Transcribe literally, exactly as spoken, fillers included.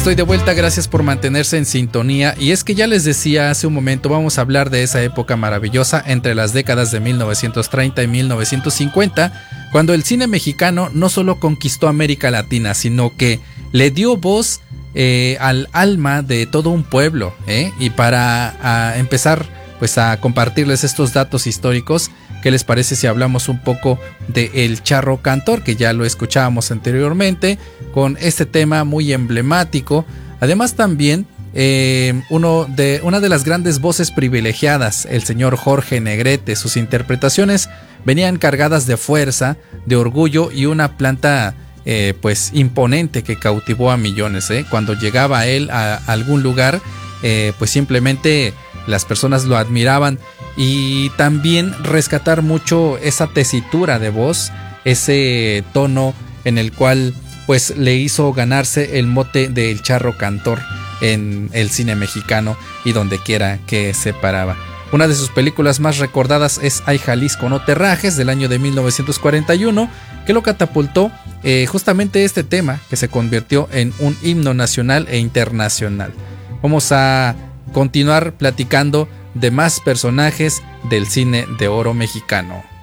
Estoy de vuelta, gracias por mantenerse en sintonía. Y es que ya les decía hace un momento, vamos a hablar de esa época maravillosa entre las décadas de mil novecientos treinta y mil novecientos cincuenta, cuando el cine mexicano no solo conquistó América Latina, sino que le dio voz eh, al alma de todo un pueblo. ¿eh? Y para a empezar pues a compartirles estos datos históricos, ¿qué les parece si hablamos un poco de El Charro Cantor, que ya lo escuchábamos anteriormente, con este tema muy emblemático? Además también eh, uno de, una de las grandes voces privilegiadas, el señor Jorge Negrete. Sus interpretaciones venían cargadas de fuerza, de orgullo y una planta eh, pues imponente que cautivó a millones. ¿eh? Cuando llegaba él a, a algún lugar, eh, pues simplemente las personas lo admiraban. Y también rescatar mucho esa tesitura de voz, ese tono en el cual pues le hizo ganarse el mote de El Charro Cantor en el cine mexicano y donde quiera que se paraba. Una de sus películas más recordadas es Ay Jalisco no te rajes, del año de mil novecientos cuarenta y uno, que lo catapultó eh, justamente este tema, que se convirtió en un himno nacional e internacional. Vamos a continuar platicando de más personajes del cine de oro mexicano.